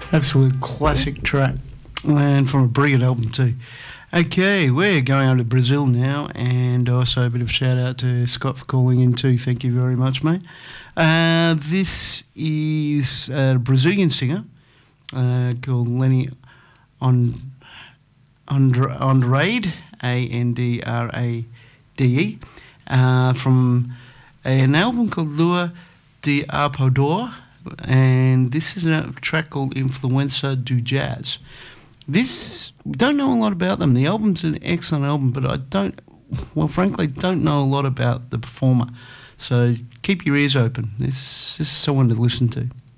Absolute classic track, and from a brilliant album too. Okay, we're going on to Brazil now, and also a bit of shout out to Scott for calling in too. Thank you very much, mate. This is a Brazilian singer called Lenny Andrade, Andrade, from an album called Lua de Apodor, and this is a track called Influenza do Jazz. Don't know a lot about them. The album's an excellent album, but frankly, don't know a lot about the performer. So keep your ears open. This is someone to listen to.